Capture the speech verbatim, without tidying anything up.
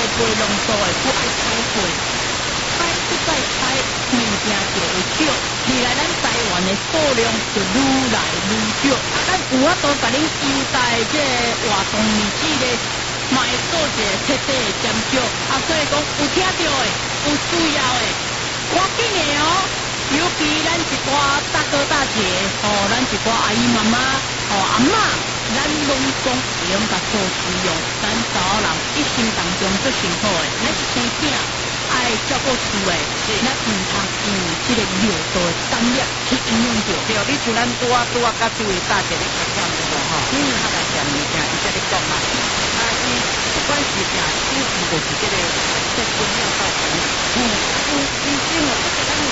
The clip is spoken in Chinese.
杯浓度的，不爱太贵，采不再采物件就会少，未来咱台湾的数量就愈来愈少。啊，咱有法度甲恁优待这活动日子咧，嘛会做一个彻底的减少。啊，所以讲有听到的，有需要的，赶紧的哦。尤其咱一寡大哥大姐，哦，咱一寡阿姨妈妈，哦阿嬷，咱拢讲会用甲做使用。咱查某人一生当中最辛苦的，咱是生囝，爱照顾厝的，是咱唔通因为这个尿道的感染去影响到。 对，你像咱拄啊拄啊甲这位大姐咧讲讲的吼，嗯，他来讲物件，伊才咧讲嘛，啊，伊不管是食猪皮，就是这个这个尿道炎，嗯，嗯，医生哦，咱有